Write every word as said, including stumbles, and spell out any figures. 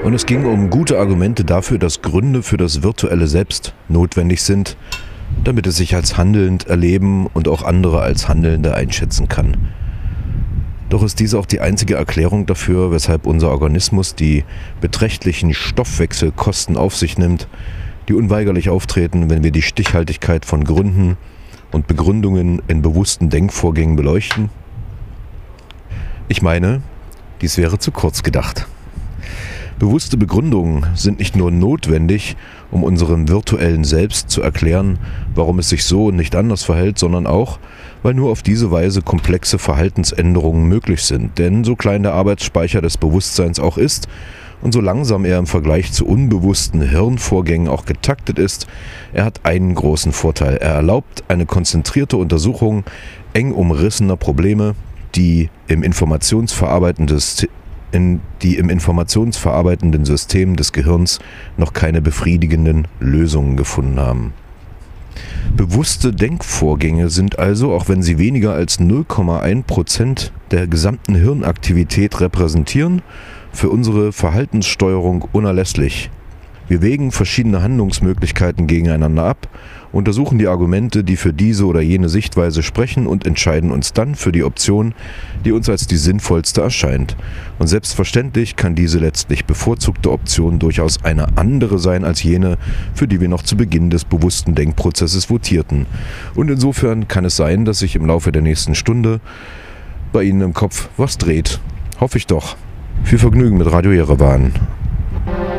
Und es ging um gute Argumente dafür, dass Gründe für das virtuelle Selbst notwendig sind, damit es sich als handelnd erleben und auch andere als Handelnde einschätzen kann. Doch ist dies auch die einzige Erklärung dafür, weshalb unser Organismus die beträchtlichen Stoffwechselkosten auf sich nimmt, die unweigerlich auftreten, wenn wir die Stichhaltigkeit von Gründen und Begründungen in bewussten Denkvorgängen beleuchten? Ich meine, dies wäre zu kurz gedacht. Bewusste Begründungen sind nicht nur notwendig, um unserem virtuellen Selbst zu erklären, warum es sich so und nicht anders verhält, sondern auch, weil nur auf diese Weise komplexe Verhaltensänderungen möglich sind. Denn so klein der Arbeitsspeicher des Bewusstseins auch ist und so langsam er im Vergleich zu unbewussten Hirnvorgängen auch getaktet ist, er hat einen großen Vorteil. Er erlaubt eine konzentrierte Untersuchung eng umrissener Probleme, die im informationsverarbeitenden System in die im informationsverarbeitenden System des Gehirns noch keine befriedigenden Lösungen gefunden haben. Bewusste Denkvorgänge sind also, auch wenn sie weniger als null Komma eins Prozent der gesamten Hirnaktivität repräsentieren, für unsere Verhaltenssteuerung unerlässlich. Wir wägen verschiedene Handlungsmöglichkeiten gegeneinander ab, untersuchen die Argumente, die für diese oder jene Sichtweise sprechen und entscheiden uns dann für die Option, die uns als die sinnvollste erscheint. Und selbstverständlich kann diese letztlich bevorzugte Option durchaus eine andere sein als jene, für die wir noch zu Beginn des bewussten Denkprozesses votierten. Und insofern kann es sein, dass sich im Laufe der nächsten Stunde bei Ihnen im Kopf was dreht. Hoffe ich doch. Viel Vergnügen mit Radio Jerewan.